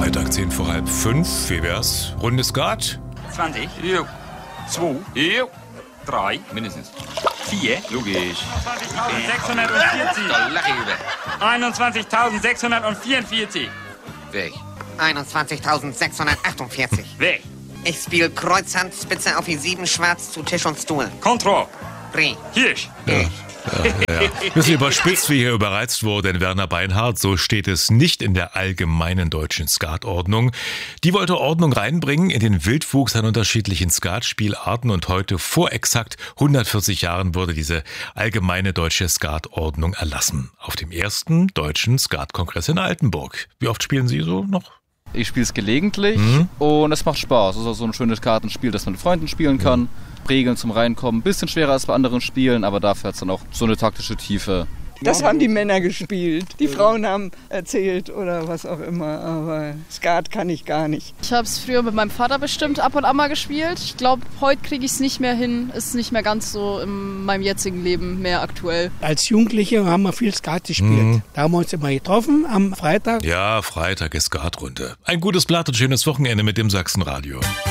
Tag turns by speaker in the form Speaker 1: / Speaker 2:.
Speaker 1: Freitag 5:10. Wie wär's? Runde Skat?
Speaker 2: 20. Jo. 2. Jo. 3. Mindestens. 4. Logisch.
Speaker 3: 21.640.
Speaker 2: Da lach ich über.
Speaker 3: 21.644.
Speaker 2: Weg.
Speaker 4: 21.648.
Speaker 3: Weg.
Speaker 4: Ich spiele Kreuzhand, Spitze auf die 7, Schwarz zu Tisch und Stuhl.
Speaker 3: Kontroll.
Speaker 4: Dreh.
Speaker 3: Hirsch.
Speaker 1: Ja. Bisschen überspitzt, wie hier überreizt wurde in Werner Beinhardt. So steht es nicht in der allgemeinen deutschen Skatordnung. Die wollte Ordnung reinbringen in den Wildwuchs an unterschiedlichen Skatspielarten und heute vor exakt 140 Jahren wurde diese allgemeine deutsche Skatordnung erlassen. Auf dem ersten deutschen Skatkongress in Altenburg. Wie oft spielen Sie so noch?
Speaker 5: Ich spiele es gelegentlich und es macht Spaß. Es ist auch so ein schönes Kartenspiel, das man mit Freunden spielen kann. Regeln zum Reinkommen, bisschen schwerer als bei anderen Spielen, aber dafür hat es dann auch so eine taktische Tiefe.
Speaker 6: Das haben die Männer gespielt. Die Frauen haben erzählt oder was auch immer, aber Skat kann ich gar nicht.
Speaker 7: Ich habe es früher mit meinem Vater bestimmt ab und an mal gespielt. Ich glaube, heute kriege ich es nicht mehr hin. Ist nicht mehr ganz so in meinem jetzigen Leben mehr aktuell.
Speaker 8: Als Jugendliche haben wir viel Skat gespielt. Da haben wir uns immer getroffen am Freitag.
Speaker 1: Ja, Freitag ist Skatrunde. Ein gutes Blatt und schönes Wochenende mit dem Sachsenradio.